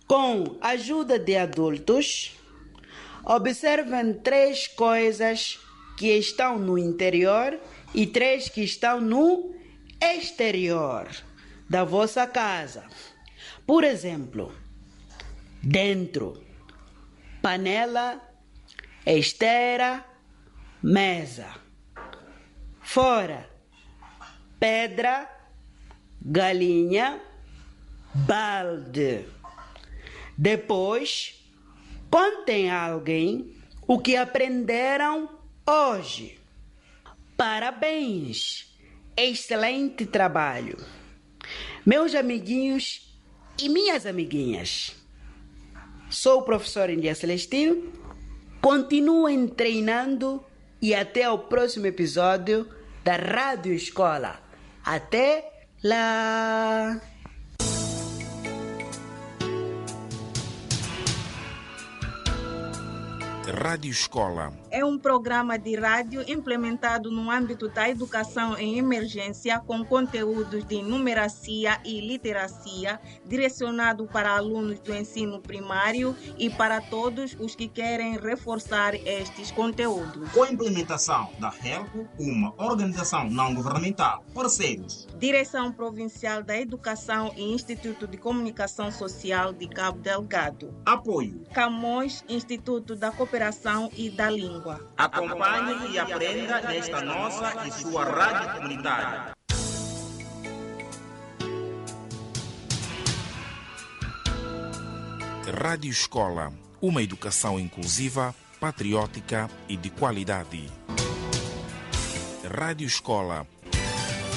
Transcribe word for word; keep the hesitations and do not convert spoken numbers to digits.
Com a ajuda de adultos, observem três coisas que estão no interior e três que estão no exterior da vossa casa. Por exemplo, dentro, panela, esteira, mesa. Fora, pedra, galinha, balde. Depois, contem a alguém o que aprenderam hoje. Parabéns! Excelente trabalho! Meus amiguinhos e minhas amiguinhas, sou o professor India Celestino. Continuem treinando e até o próximo episódio da Rádio Escola. Até lá! Rádio Escola é um programa de rádio implementado no âmbito da educação em emergência com conteúdos de numeracia e literacia, direcionado para alunos do ensino primário e para todos os que querem reforçar estes conteúdos. Com a implementação da HELCO, uma organização não governamental, parceiros. Direção Provincial da Educação e Instituto de Comunicação Social de Cabo Delgado. Apoio. Camões, Instituto da Cooperação e da Língua. Acompanhe e aprenda nesta nossa e sua rádio comunitária. Rádio Escola, uma educação inclusiva, patriótica e de qualidade. Rádio Escola,